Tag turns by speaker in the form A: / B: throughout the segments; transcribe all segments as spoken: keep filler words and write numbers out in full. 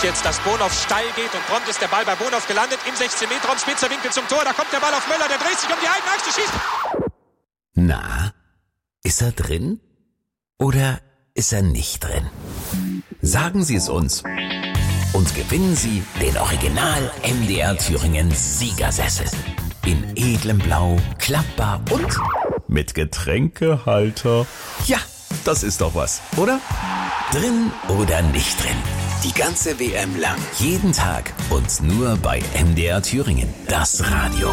A: jetzt, dass Bonhoff steil geht und prompt ist der Ball bei Bonhoff gelandet im sechzehn Meter Raum, spitzer Winkel zum Tor, da kommt der Ball auf Möller, der dreht sich um die eigene Achse, schießt.
B: Na, ist er drin? Oder ist er nicht drin? Sagen Sie es uns und gewinnen Sie den Original M D R Thüringen Siegersessel. In edlem Blau, klappbar und mit Getränkehalter. Ja, das ist doch was, oder? Drin oder nicht drin? Die ganze W M lang, jeden Tag und nur bei M D R Thüringen, das Radio.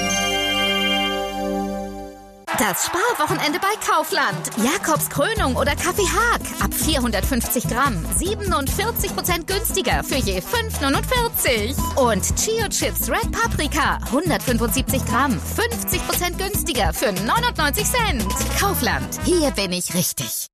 C: Das Sparwochenende bei Kaufland. Jakobs Krönung oder Kaffee Haag. Ab vierhundertfünfzig Gramm. siebenundvierzig Prozent günstiger für je fünf neunundvierzig. Und Chio Chips Red Paprika. hundertfünfundsiebzig Gramm. fünfzig Prozent günstiger für neunundneunzig Cent. Kaufland. Hier bin ich richtig.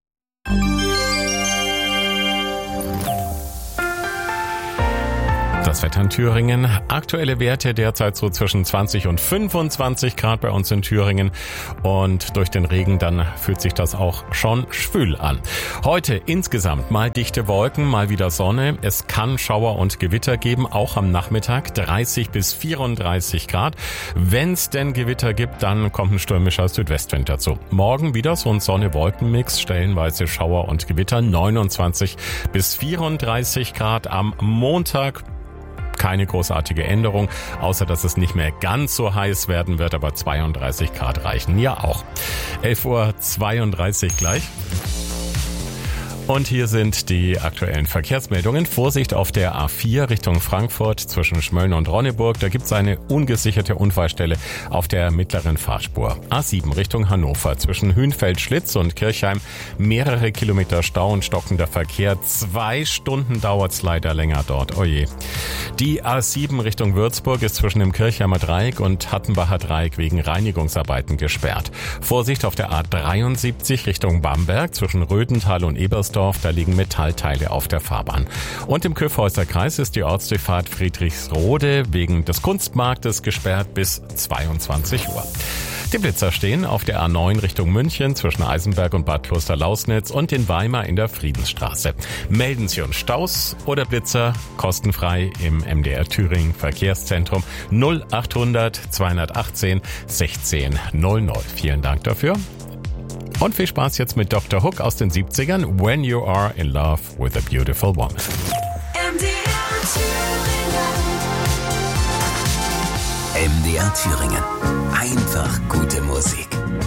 D: Das Wetter in Thüringen. Aktuelle Werte derzeit so zwischen zwanzig und fünfundzwanzig Grad bei uns in Thüringen. Und durch den Regen dann fühlt sich das auch schon schwül an. Heute insgesamt mal dichte Wolken, mal wieder Sonne. Es kann Schauer und Gewitter geben, auch am Nachmittag. dreißig bis vierunddreißig Grad. Wenn es denn Gewitter gibt, dann kommt ein stürmischer Südwestwind dazu. Morgen wieder so ein Sonne-Wolken-Mix, stellenweise Schauer und Gewitter. neunundzwanzig bis vierunddreißig Grad am Montag. Keine großartige Änderung, außer dass es nicht mehr ganz so heiß werden wird, aber zweiunddreißig Grad reichen ja auch. elf Uhr zweiunddreißig gleich. Und hier sind die aktuellen Verkehrsmeldungen. Vorsicht auf der A vier Richtung Frankfurt zwischen Schmölln und Ronneburg. Da gibt es eine ungesicherte Unfallstelle auf der mittleren Fahrspur. A sieben Richtung Hannover zwischen Hünfeld-Schlitz und Kirchheim. Mehrere Kilometer Stau und stockender Verkehr. Zwei Stunden dauert's leider länger dort. Oje. Die A sieben Richtung Würzburg ist zwischen dem Kirchheimer Dreieck und Hattenbacher Dreieck wegen Reinigungsarbeiten gesperrt. Vorsicht auf der A dreiundsiebzig Richtung Bamberg zwischen Röthental und Ebersdorf. Da liegen Metallteile auf der Fahrbahn. Und im Kyffhäuser Kreis ist die Ortsdurchfahrt Friedrichsrode wegen des Kunstmarktes gesperrt bis zweiundzwanzig Uhr. Die Blitzer stehen auf der A neun Richtung München zwischen Eisenberg und Bad Kloster-Lausnitz und in Weimar in der Friedensstraße. Melden Sie uns Staus oder Blitzer kostenfrei im M D R Thüringen Verkehrszentrum null achthundert zweihundertachtzehn sechzehn null null. Vielen Dank dafür. Und viel Spaß jetzt mit Doktor Hook aus den siebzigern. When You Are in Love with a Beautiful Woman.
E: M D R Thüringen.
B: M D R Thüringen. Einfach gute Musik.